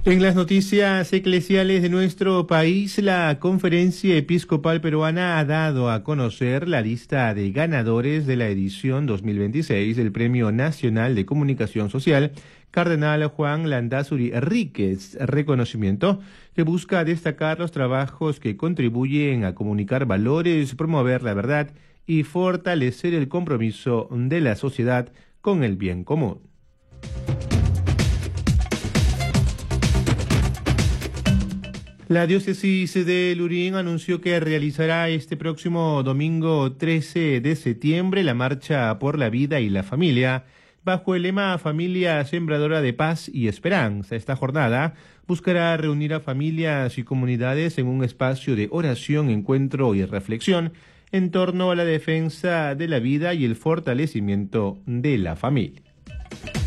En las noticias eclesiales de nuestro país, la Conferencia Episcopal Peruana ha dado a conocer la lista de ganadores de la edición 2026 del Premio Nacional de Comunicación Social Cardenal Juan Landázuri Enríquez, reconocimiento que busca destacar los trabajos que contribuyen a comunicar valores, promover la verdad y fortalecer el compromiso de la sociedad con el bien común. La diócesis de Lurín anunció que realizará este próximo domingo 13 de septiembre la Marcha por la Vida y la Familia, bajo el lema Familia Sembradora de Paz y Esperanza. Esta jornada buscará reunir a familias y comunidades en un espacio de oración, encuentro y reflexión en torno a la defensa de la vida y el fortalecimiento de la familia.